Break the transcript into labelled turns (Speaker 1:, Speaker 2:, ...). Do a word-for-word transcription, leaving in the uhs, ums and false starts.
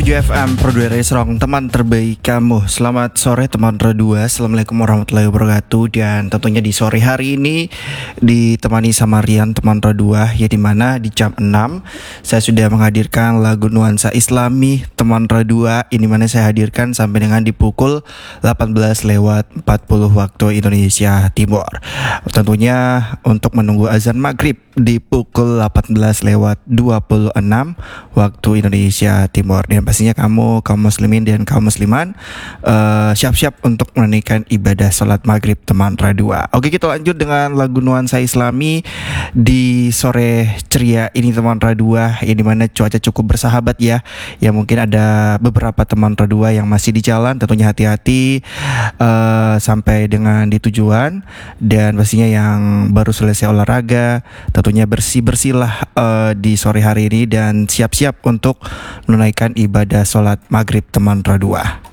Speaker 1: tujuh F M Produksi Radio Serong, teman terbaik kamu. Selamat sore teman Radio dua. Assalamualaikum warahmatullahi wabarakatuh. Dan tentunya di sore hari ini ditemani sama Rian teman Radio dua, ya dimana di jam enam saya sudah menghadirkan lagu nuansa Islami teman Radio dua. Ini mana saya hadirkan sampai dengan di pukul delapan belas lewat empat puluh waktu Indonesia Timur. Tentunya untuk menunggu azan maghrib di pukul delapan belas lewat dua puluh enam waktu Indonesia Timur. Dan pastinya kamu kaum muslimin dan kaum musliman uh, siap-siap untuk menunaikan ibadah salat maghrib teman Radio dua. Oke, kita lanjut dengan lagu nuansa Islami di sore ceria ini teman Radio dua, yang dimana cuaca cukup bersahabat ya. Ya mungkin ada beberapa teman Radio dua yang masih di jalan, tentunya hati-hati uh, sampai dengan di tujuan. Dan pastinya yang baru selesai olahraga, tentunya bersih-bersihlah uh, di sore hari ini dan siap-siap untuk menunaikan ibadah sholat maghrib teman Radio dua.